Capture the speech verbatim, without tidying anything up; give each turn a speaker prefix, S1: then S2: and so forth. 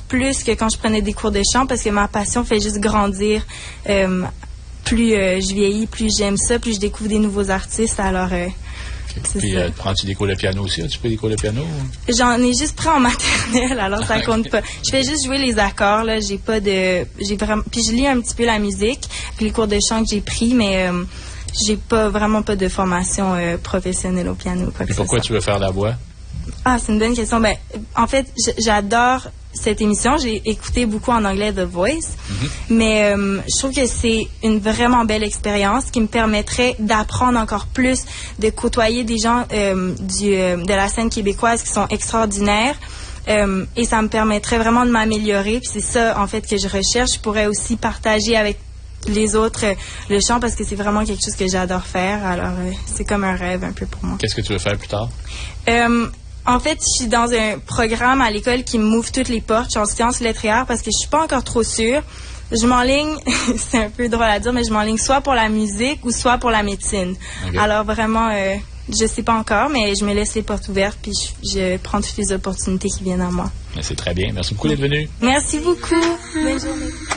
S1: plus que quand je prenais des cours de chant parce que ma passion fait juste grandir. Euh, plus euh, je vieillis, plus j'aime ça, plus je découvre des nouveaux artistes. Alors, euh, c'est
S2: Puis,
S1: ça.
S2: euh, prends-tu des cours de piano aussi? As-tu pris des cours de piano?
S1: J'en ai juste pris en maternelle, alors ça compte pas. Je fais juste jouer les accords, là. J'ai pas de... j'ai vraiment. Puis je lis un petit peu la musique, puis les cours de chant que j'ai pris, mais euh, j'ai pas vraiment pas de formation euh, professionnelle au piano. Quoi que
S2: Et pourquoi tu veux faire la voix?
S1: Ah, c'est une bonne question. Ben, en fait, j'adore cette émission. J'ai écouté beaucoup en anglais The Voice, mm-hmm. mais euh, je trouve que c'est une vraiment belle expérience qui me permettrait d'apprendre encore plus, de côtoyer des gens euh, du, euh, de la scène québécoise qui sont extraordinaires. Euh, et ça me permettrait vraiment de m'améliorer. Puis c'est ça, en fait, que je recherche. Je pourrais aussi partager avec les autres euh, le chant parce que c'est vraiment quelque chose que j'adore faire. Alors, euh, c'est comme un rêve un peu pour moi.
S2: Qu'est-ce que tu veux faire plus tard?
S1: Euh, En fait, je suis dans un programme à l'école qui m'ouvre toutes les portes. Je suis en sciences, lettres et arts parce que je suis pas encore trop sûre. Je m'enligne, c'est un peu drôle à dire, mais je m'enligne soit pour la musique ou soit pour la médecine. Okay. Alors vraiment, euh, je sais pas encore, mais je me laisse les portes ouvertes puis je, je prends toutes les opportunités qui viennent à moi.
S2: C'est très bien. Merci beaucoup d'être venu.
S1: Merci beaucoup. Bonne journée.